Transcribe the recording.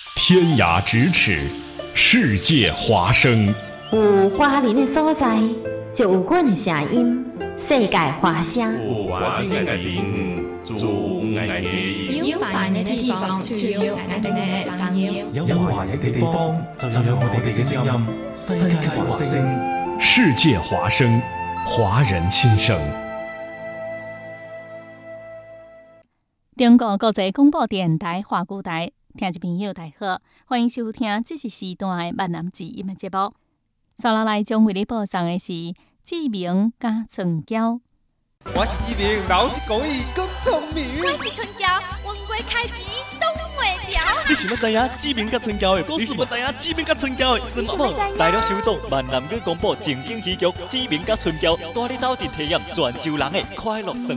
天涯咫尺，世界华声。 有华人的所在，就有阮的声音。世界华声。 有华人的地方，就有爱的音。 有华人的地方，就有爱的声音。 有華人嘅地方，就有我哋嘅聲音。世界華聲， 世界華聲，華人心聲。 中國國際廣播電台華語台，聽眾朋友大好，歡迎收聽這一時段的閩南之音的節目。接下來將為你播送的是志明加春嬌。 我是志明，老實講伊更聰明。 我是春嬌，溫過開錢都袂掉。 你想要知影志明甲春嬌的故事？你想要知影志明甲春嬌的什麼？大陸首檔閩南語廣播正經戲劇《志明甲春嬌》，帶你到底體驗泉州人的快樂生活。